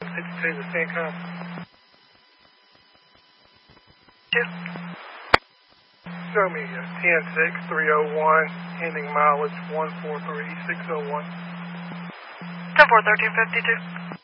52 to CENTCOM. 2. Show me 106-301, ending mileage 143-601. 10-4, 1352.